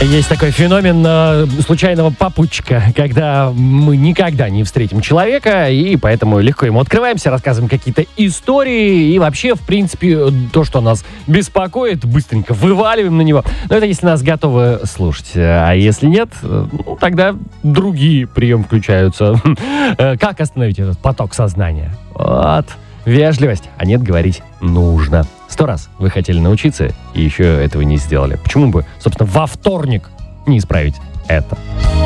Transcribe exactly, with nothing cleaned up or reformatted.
Есть такой феномен э, случайного попутчика, когда мы никогда не встретим человека, и поэтому легко ему открываемся, рассказываем какие-то истории, и вообще, в принципе, то, что нас беспокоит, быстренько вываливаем на него. Но это если нас готовы слушать. А если нет, ну, тогда другие приемы включаются. Как остановить этот поток сознания? Вот. Вежливость, а нет, говорить нужно. Сто раз вы хотели научиться, и еще этого не сделали. Почему бы, собственно, во вторник не исправить это?